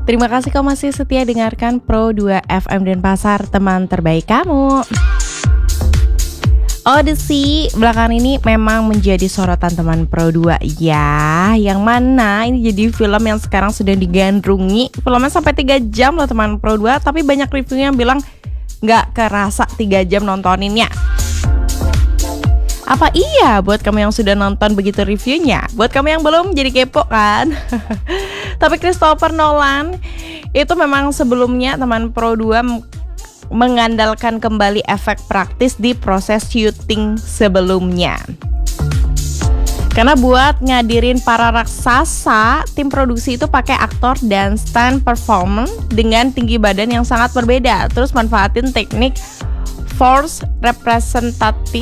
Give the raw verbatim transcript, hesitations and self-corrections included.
Terima kasih kau masih setia dengarkan Pro dua F M Denpasar, teman terbaik kamu. Odyssey belakangan ini memang menjadi sorotan teman Pro dua ya. Yang mana ini jadi film yang sekarang sudah digandrungi. Filmnya sampai tiga jam loh teman Pro dua. Tapi banyak reviewnya yang bilang gak kerasa tiga jam nontoninnya. Apa iya buat kamu yang sudah nonton begitu reviewnya? Buat kamu yang belum jadi kepo kan? Tapi Christopher Nolan itu memang sebelumnya teman Pro dua mengandalkan kembali efek praktis di proses syuting sebelumnya. Karena buat ngadirin para raksasa, tim produksi itu pakai aktor dan stunt performance dengan tinggi badan yang sangat berbeda. Terus manfaatin teknik force representatif